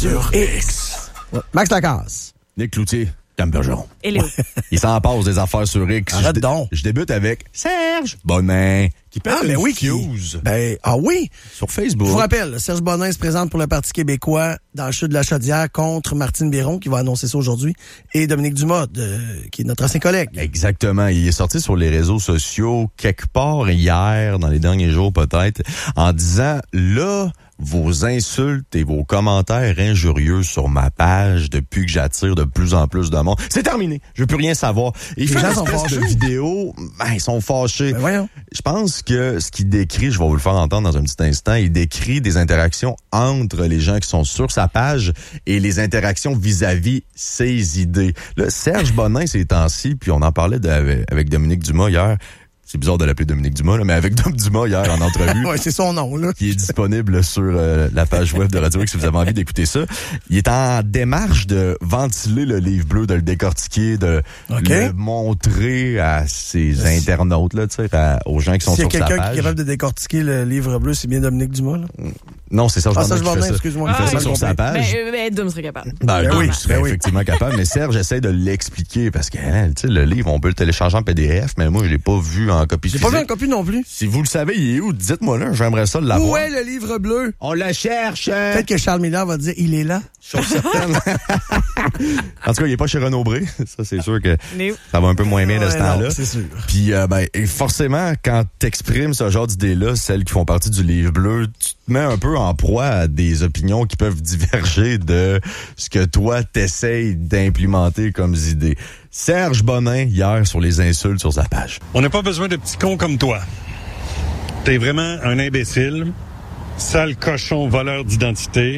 sur X. Max Lacasse. Nick Cloutier. Cam Bergeron. Et Léo. Il s'en passe des affaires sur X. Arrête donc. Je débute avec Serge Bonin, qui pète une oui, fuse oui. sur Facebook. Je vous rappelle, Serge Bonin se présente pour le Parti québécois dans le CHU de la Chaudière contre Martine Biron, qui va annoncer ça aujourd'hui, et Dominique Dumas, qui est notre ancien collègue. Exactement. Il est sorti sur les réseaux sociaux quelque part hier, dans les derniers jours peut-être, en disant, là, vos insultes et vos commentaires injurieux sur ma page depuis que j'attire de plus en plus de monde. C'est terminé. Je veux plus rien savoir. Et Les gens sont fâchés. de vidéos, ils sont fâchés. Ben voyons. Je pense que ce qu'il décrit, je vais vous le faire entendre dans un petit instant, il décrit des interactions entre les gens qui sont sur sa page et les interactions vis-à-vis ses idées. Là, Serge Bonin, ces temps-ci, puis on en parlait avec Dominique Dumas hier. C'est bizarre de l'appeler Dominique Dumas, là, mais avec Dom Dumas hier en entrevue. Ouais, c'est son nom, là. Qui est disponible sur la page web de Radio X si vous avez envie d'écouter ça. Il est en démarche de ventiler le livre bleu, de le décortiquer, de le montrer à ses internautes, là, tu sais, aux gens qui sont sur sa page. S'il y a quelqu'un qui est capable de décortiquer le livre bleu, c'est bien Dominique Dumas, là. Non, c'est Serge Bonin qui fait ça. Excuse-moi. Il fait ça sur sa page. Dom serait capable. Oui, je serais effectivement capable. Mais Serge essaie de l'expliquer parce que, tu sais, le livre, on peut le télécharger en PDF, mais moi, je l'ai pas vu en copie physique. J'ai pas vu en copie non plus. Si vous le savez, il est où? Dites-moi là, j'aimerais ça l'avoir. Où est le livre bleu? On le cherche! Peut-être que Charles Miller va dire, il est là. Chose certaine. En tout cas, il est pas chez Renaud Bré. Ça, c'est sûr que ça va un peu moins bien de ce temps-là. C'est sûr. Puis, et forcément, quand t'exprimes ce genre d'idées-là, celles qui font partie du livre bleu, tu te mets un peu en proie à des opinions qui peuvent diverger de ce que toi, t'essayes d'implémenter comme idées. Serge Bonin, hier, sur les insultes sur sa page. On n'a pas besoin de petits cons comme toi. T'es vraiment un imbécile, sale cochon voleur d'identité.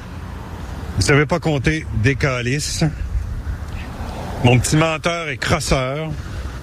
Vous savez pas compter des calices. Mon petit menteur et crosseur.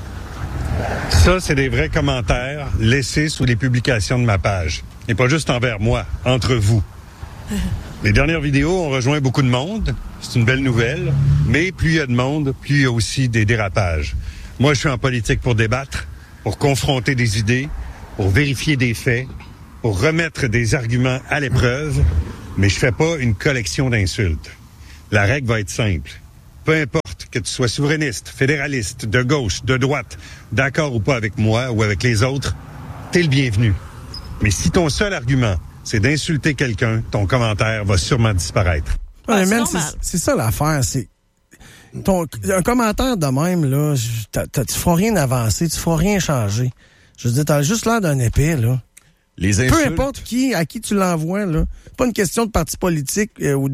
Ça, c'est des vrais commentaires laissés sous les publications de ma page. Et pas juste envers moi, entre vous. Les dernières vidéos ont rejoint beaucoup de monde. C'est une belle nouvelle. Mais plus il y a de monde, plus il y a aussi des dérapages. Moi, je suis en politique pour débattre, pour confronter des idées, pour vérifier des faits, pour remettre des arguments à l'épreuve. Mais je fais pas une collection d'insultes. La règle va être simple. Peu importe que tu sois souverainiste, fédéraliste, de gauche, de droite, d'accord ou pas avec moi ou avec les autres, t'es le bienvenu. Mais si ton seul argument, c'est d'insulter quelqu'un, ton commentaire va sûrement disparaître. Ouais, c'est ça l'affaire, c'est un commentaire de même, là, tu feras rien avancer, tu feras rien changer. Je veux dire, t'as juste l'air d'un épais, là. Les insultes... Peu importe à qui tu l'envoies, là. C'est pas une question de parti politique ou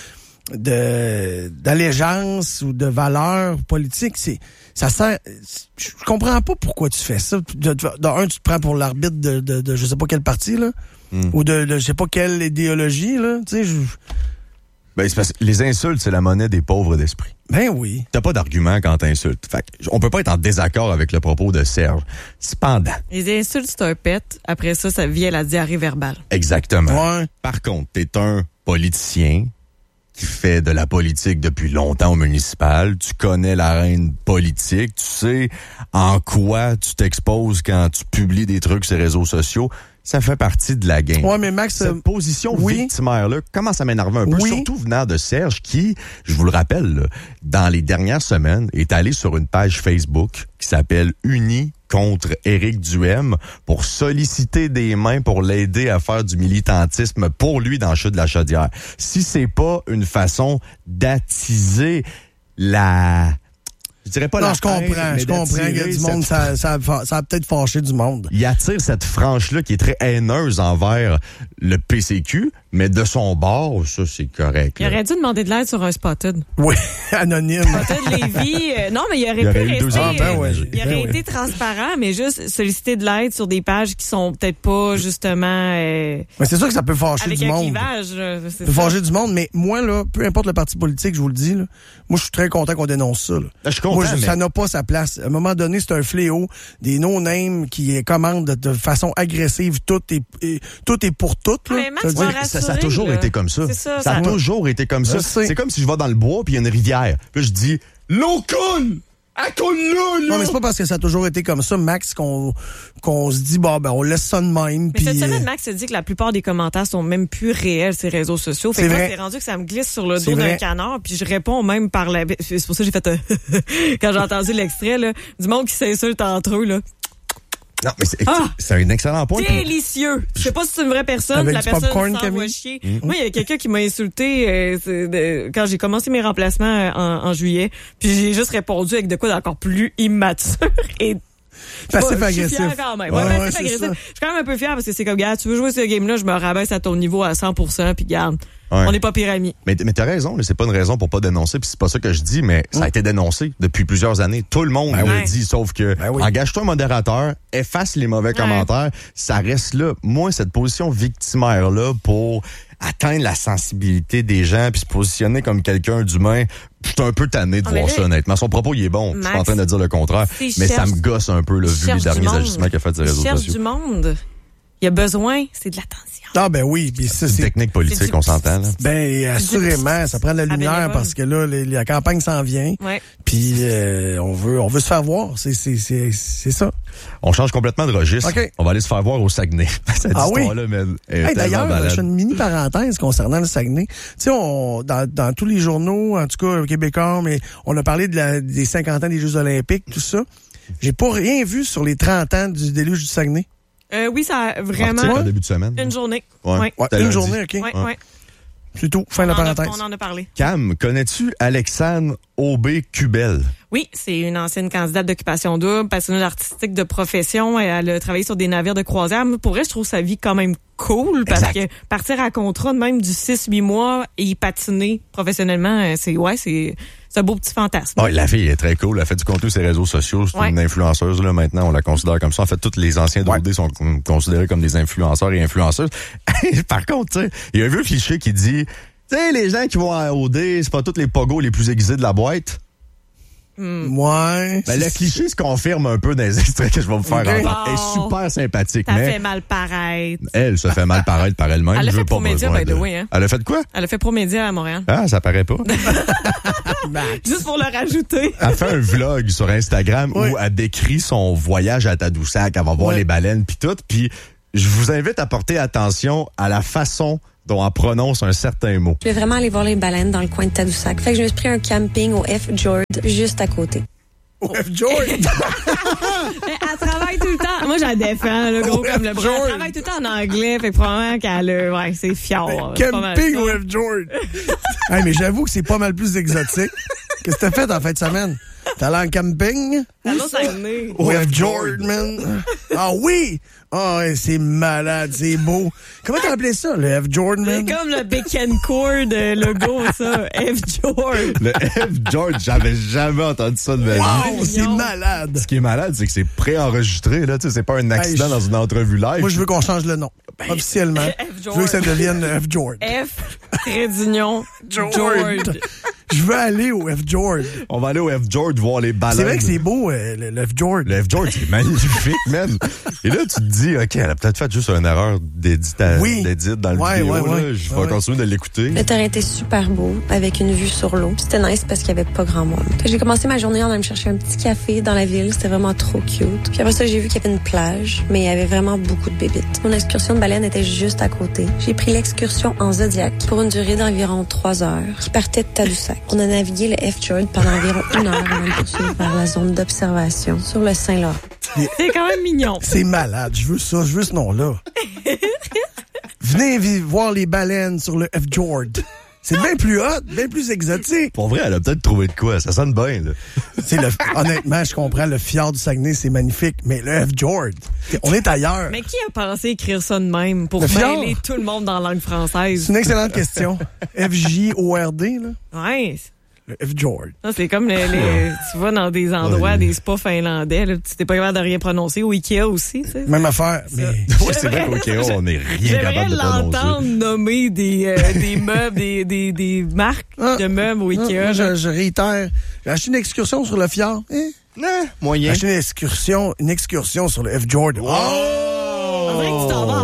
d'allégeance ou de valeur politique. Ça sert. Je comprends pas pourquoi tu fais ça. Tu te prends pour l'arbitre de je sais pas quel parti, là. Ou de je sais pas quelle idéologie, là. Tu sais, c'est parce que les insultes, c'est la monnaie des pauvres d'esprit. Ben oui. T'as pas d'argument quand t'insultes. Fait on peut pas être en désaccord avec le propos de Serge. Cependant. Les insultes, c'est un pet. Après ça, ça vient la diarrhée verbale. Exactement. Ouais. Par contre, t'es un politicien qui fait de la politique depuis longtemps au municipal. Tu connais l'arène politique. Tu sais en quoi tu t'exposes quand tu publies des trucs sur les réseaux sociaux. Ça fait partie de la game. Ouais, mais Max, cette position victimaire-là commence à m'énerver un peu, surtout venant de Serge qui, je vous le rappelle, là, dans les dernières semaines, est allé sur une page Facebook qui s'appelle Unis contre Éric Duhem pour solliciter des mains pour l'aider à faire du militantisme pour lui dans le CHU de la Chaudière. Si c'est pas une façon d'attiser je dirais pas je comprends. Il y a du monde, ça a peut-être fâché du monde. Il attire cette frange-là qui est très haineuse envers le PCQ, mais de son bord, ça, c'est correct. Il aurait dû demander de l'aide sur un Spotted. Oui, anonyme. Spotted Lévis. Non, mais il aurait été transparent, mais juste solliciter de l'aide sur des pages qui sont peut-être pas, justement... mais c'est sûr que ça peut fâcher du monde. Ça peut fâcher du monde, mais moi, là, peu importe le parti politique, je vous le dis, là, moi, je suis très content qu'on dénonce ça. Là. Je suis content, ça n'a pas sa place. À un moment donné, c'est un fléau. Des no-names qui commandent de façon agressive tout est pour tout. Là. Mais Max, ça a toujours été comme ça. Ça a toujours été comme ça. C'est comme si je vais dans le bois puis il y a une rivière. Puis je dis, l'eau coule! Non, mais c'est pas parce que ça a toujours été comme ça, Max, qu'on se dit, on laisse ça de même. Mais cette semaine, Max se dit que la plupart des commentaires sont même plus réels, ces réseaux sociaux. Fait que moi, c'est rendu que ça me glisse sur le dos d'un canard, puis je réponds même par la... C'est pour ça que j'ai fait... Quand j'ai entendu l'extrait, là, du monde qui s'insulte entre eux, là. Non, mais c'est un excellent point. Délicieux. Je sais pas si c'est une vraie personne. Avec la du personne popcorn, s'envoie chier. Moi, il y a quelqu'un qui m'a insulté quand j'ai commencé mes remplacements en juillet. Puis j'ai juste répondu avec de quoi d'encore plus immature et passif-agressif. Je suis fière quand même. Passif-agressif. Je suis quand même un peu fière parce que c'est comme, gars, tu veux jouer ce game-là, je me rabaisse à ton niveau à 100%, puis garde. On n'est pas pire amis. Mais t'as raison, c'est pas une raison pour pas dénoncer, puis c'est pas ça que je dis, mais ça a été dénoncé depuis plusieurs années. Tout le monde le dit, sauf que engage-toi un modérateur, efface les mauvais commentaires, ça reste là. Moi, cette position victimaire-là pour atteindre la sensibilité des gens puis se positionner comme quelqu'un d'humain, je suis un peu tanné de voir ça, honnêtement. Son propos, il est bon. Je suis pas en train de dire le contraire, mais ça me gosse un peu, vu les derniers ajustements qu'il a fait sur les réseaux sociaux. Du monde. Il y a besoin, c'est de l'attention. Ah ben oui, puis ça c'est une technique politique, on s'entend là. Ben assurément, ça prend de la lumière parce que là la campagne s'en vient. Ouais. Puis on veut se faire voir, c'est ça. On change complètement de registre. Okay. On va aller se faire voir au Saguenay. Cette histoire-là, mais d'ailleurs, je fais une mini parenthèse concernant le Saguenay. Tu sais, dans tous les journaux, en tout cas québécois, mais on a parlé des 50 ans des Jeux olympiques, tout ça. J'ai pas rien vu sur les 30 ans du déluge du Saguenay. Oui, ça a vraiment... En début de semaine. Une journée. Ouais. Une journée, OK. Ouais. C'est tout. Fin de la parenthèse. On en a parlé. Cam, connais-tu Alexandre Aubé-Cubel? Oui, c'est une ancienne candidate d'occupation double, passionnée artistique de profession. Elle a travaillé sur des navires de croisière. Pour vrai, je trouve sa vie quand même cool parce que partir à contrat de même du 6-8 mois et y patiner professionnellement, c'est un beau petit fantasme. Oui, la fille est très cool. Elle a fait du contenu sur les réseaux sociaux. C'est une influenceuse, là. Maintenant, on la considère comme ça. En fait, tous les anciens d'OD sont considérés comme des influenceurs et influenceuses. Par contre, tu sais, il y a un vieux cliché qui dit, tu sais, les gens qui vont à OD, c'est pas tous les pogos les plus aiguisés de la boîte. Ouais. Ben, le cliché se confirme un peu dans les extraits que je vais vous faire entendre. Elle est super sympathique. Ça fait mal paraître. Elle se fait mal paraître par elle-même. Elle a fait Promédia, by the way. Elle a fait quoi? Elle a fait Promédia à Montréal. Ah, ça paraît pas. Juste pour le rajouter. Elle fait un vlog sur Instagram où elle décrit son voyage à Tadoussac. Elle va voir les baleines puis tout. Puis je vous invite à porter attention à la façon dont elle prononce un certain mot. Je vais vraiment aller voir les baleines dans le coin de Tadoussac. Fait que je me suis pris un camping au F. Jord, juste à côté. Au F. Jord? Elle travaille tout le temps. Moi, j'en défends, le gros comme le bras. Elle travaille tout le temps en anglais. Fait que probablement qu'elle a... c'est fiard. Camping au F. Jord. Mais j'avoue que c'est pas mal plus exotique. Qu'est-ce que t'as fait en fin de semaine? T'es allé en camping? Au F. Jord, man. Ah oui! Ah, c'est malade, c'est beau. Comment t'as appelé ça, le F. Jord, man? C'est comme le Bacon Cord logo, ça. F. Jord. Le F. Jord, j'avais jamais entendu ça de ma vie. Wow, c'est malade. Ce qui est malade, c'est que c'est préenregistré, là. Tu sais, c'est pas un accident dans une entrevue live. Moi, je veux qu'on change le nom. Officiellement. Je veux que ça devienne le F. Jord. F. Trait d'union. Jord. Je veux aller au F. Jord. On va aller au F. Jord voir les baleines. C'est vrai que c'est beau, le F. Jord. Le F. Jord, c'est magnifique, man. Et là, tu te dis, OK, elle a peut-être fait juste une erreur d'édit dans le vidéo. Je vais continuer de l'écouter. Le terrain était super beau, avec une vue sur l'eau. C'était nice parce qu'il n'y avait pas grand monde. J'ai commencé ma journée en allant me chercher un petit café dans la ville. C'était vraiment trop cute. Puis après ça, j'ai vu qu'il y avait une plage, mais il y avait vraiment beaucoup de bébites. Mon excursion de baleine était juste à côté. J'ai pris l'excursion en Zodiac pour une durée d'environ 3 heures, qui partait de Tadoussac. On a navigué le F. Jord pendant environ 1 heure avant de poursuivre vers la zone d'observation sur le Saint-Laurent. C'est quand même mignon. C'est malade. Je veux ça. Je veux ce nom-là. Venez voir les baleines sur le F. Jord. C'est bien plus hot, bien plus exotique. Pour vrai, elle a peut-être trouvé de quoi. Ça sonne bien, là. Honnêtement, je comprends, le fjord du Saguenay, c'est magnifique, mais le F. Jord, on est ailleurs. Mais qui a pensé écrire ça de même pour mêler tout le monde dans la langue française? C'est une excellente question. F-J-O-R-D, là. Ouais. Le F. Jord. Ça, c'est comme tu vas dans des endroits, des spas finlandais, là, tu t'es pas capable de rien prononcer. Au Ikea aussi, tu sais. Même affaire. Mais... Oui, c'est vrai qu'au Ikea, on n'est rien capable de prononcer. J'aimerais l'entendre nommer des meubles, des marques de meubles au Ikea. Je réitère. J'ai acheté une excursion sur le fjord. Moyen. J'ai acheté une excursion sur le F. Jord. On dirait que tu t'en vas en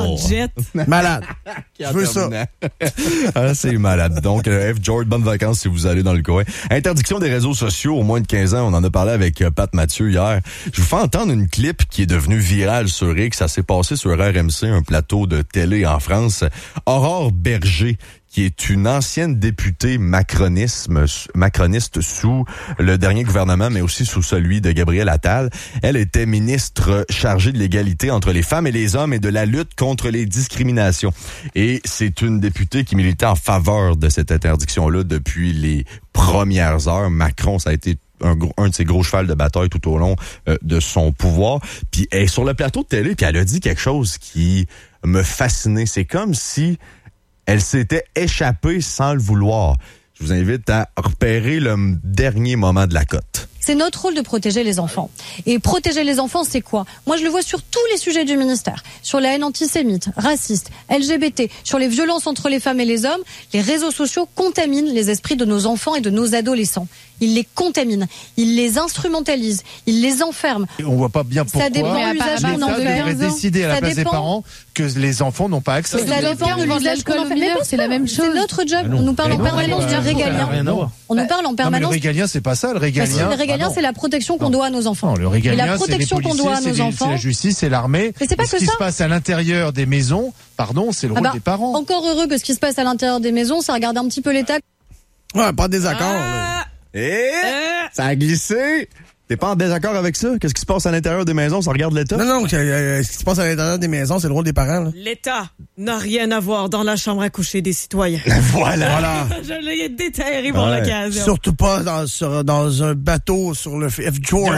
en jet. Malade. Je veux ça. Ah, c'est malade. Donc, F. George, bonnes vacances si vous allez dans le coin. Interdiction des réseaux sociaux au moins de 15 ans. On en a parlé avec Pat Mathieu hier. Je vous fais entendre une clip qui est devenue virale sur X. Ça s'est passé sur RMC, un plateau de télé en France. Aurore Berger, qui est une ancienne députée macroniste sous le dernier gouvernement, mais aussi sous celui de Gabriel Attal. Elle était ministre chargée de l'égalité entre les femmes et les hommes et de la lutte contre les discriminations. Et c'est une députée qui militait en faveur de cette interdiction-là depuis les premières heures. Macron, ça a été un de ses gros chevals de bataille tout au long de son pouvoir. Puis elle est sur le plateau de télé, puis elle a dit quelque chose qui me fascinait. C'est comme si elle s'était échappée sans le vouloir. Je vous invite à repérer le dernier moment de la cote. C'est notre rôle de protéger les enfants. Et protéger les enfants, c'est quoi? Moi, je le vois sur tous les sujets du ministère. Sur la haine antisémite, raciste, LGBT, sur les violences entre les femmes et les hommes. Les réseaux sociaux contaminent les esprits de nos enfants et de nos adolescents. Ils les contaminent, ils les instrumentalisent, ils les enferment. Et on voit pas bien pourquoi l'usage qu'on en l'État devrait décider à la place des parents que les enfants n'ont pas accès. Ça dépend de l'usage qu'on en fait. Mais c'est la même chose. C'est notre job. On nous parle en permanence du régalien. On nous parle en permanence. Le régalien, c'est pas ça. Le régalien, c'est la protection qu'on doit à nos enfants. Non, le régalien, et la protection qu'on doit à nos enfants, c'est la justice, c'est l'armée. Mais c'est pas que ça. Ce qui se passe à l'intérieur des maisons, c'est le rôle des parents. Encore heureux que ce qui se passe à l'intérieur des maisons, ça regarde un petit peu l'État. Ouais, pas de désaccord. Ça a glissé. T'es pas en désaccord avec ça? Qu'est-ce qui se passe à l'intérieur des maisons? Ça regarde l'État? Non, ce qui se passe à l'intérieur des maisons, c'est le rôle des parents. Là. L'État n'a rien à voir dans la chambre à coucher des citoyens. Voilà. Je l'ai déterré pour l'occasion. Surtout pas dans un bateau sur le F. George.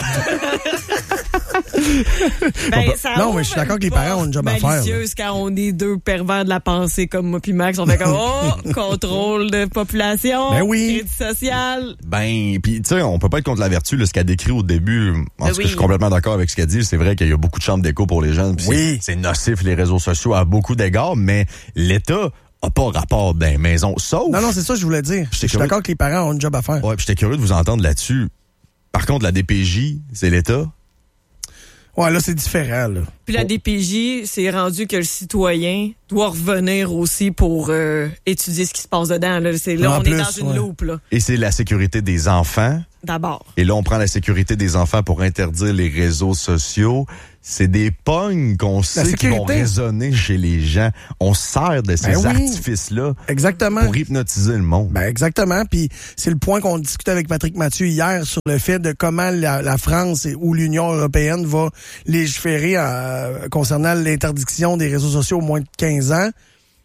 Non, mais je suis d'accord que les parents ont une job à faire. Malicieuse quand on est deux pervers de la pensée comme moi puis Max. On fait comme, contrôle de population, crédit social. Puis tu sais, on peut pas être contre la vertu, là, ce qu'elle décrit au début. Je suis complètement d'accord avec ce qu'elle dit. C'est vrai qu'il y a beaucoup de chambres d'écho pour les jeunes. C'est nocif, les réseaux sociaux, à beaucoup d'égards, mais l'État a pas rapport dans les maisons, sauf... Non, c'est ça que je voulais dire. Je suis d'accord que les parents ont une job à faire. Ouais, puis j'étais curieux de vous entendre là-dessus. Par contre, la DPJ, c'est l'État? Ouais, là, c'est différent, là. Puis la DPJ, c'est rendu que le citoyen doit revenir aussi pour étudier ce qui se passe dedans. Là, on est dans une loupe, là. Et c'est la sécurité des enfants. D'abord. Et là, on prend la sécurité des enfants pour interdire les réseaux sociaux. C'est des pognes qu'on sait qui vont résonner chez les gens. On sert de ces artifices-là. Exactement. Pour hypnotiser le monde. Exactement. Puis c'est le point qu'on discutait avec Patrick Mathieu hier sur le fait de comment la France ou l'Union européenne va légiférer concernant l'interdiction des réseaux sociaux au moins de 15 ans.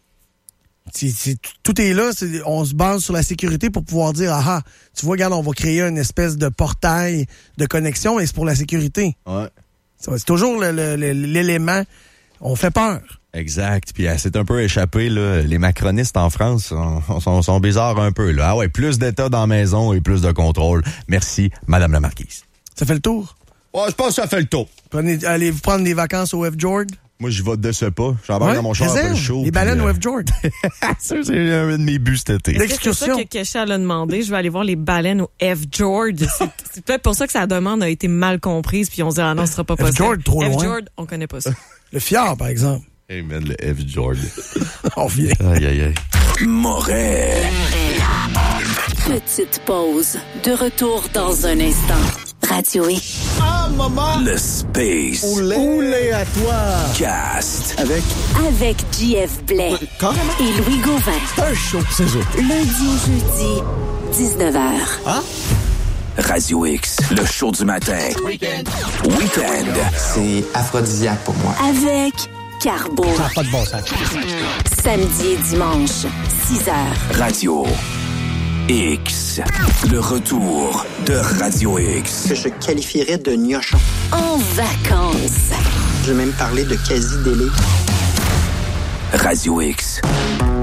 Tout est là. On se base sur la sécurité pour pouvoir dire, tu vois, regarde, on va créer une espèce de portail de connexion et c'est pour la sécurité. Ouais. C'est toujours l'élément. On fait peur. Exact. Puis c'est un peu échappé, là. Les macronistes en France sont bizarres un peu, là. Ah ouais, plus d'État dans la maison et plus de contrôle. Merci, Madame la Marquise. Ça fait le tour? Ouais, je pense que ça fait le tour. Allez-vous prendre des vacances au F. George? Moi, j'y vais de ce pas. J'embarque dans mon char un peu chaud. Les baleines au F. George. Ça, c'est un de mes buts cet été. C'est ça que Kesha l'a demandé. Je vais aller voir les baleines au F. George. C'est peut-être pour ça que sa demande a été mal comprise. Puis on se dit, non, ce sera pas possible. F. George, trop loin. F. George, on connaît pas ça. Le fjord, par exemple. Hey man, le F. George. On vient. Aïe. Moret. Petite pause. De retour dans un instant. Radio X. Maman. Le Space. Oulé à toi. Cast. Avec JF Blais. Et Louis Gauvin. Un show, c'est ça. Lundi au jeudi, 19h. Radio X. Le show du matin. Week-end. C'est aphrodisiaque pour moi. Avec Carbo. Ça n'a pas de bon sens. Samedi et dimanche, 6h. Radio X. Le retour de Radio X. Que je qualifierais de gnochon. En vacances. Je vais même parler de quasi-délai. Radio X.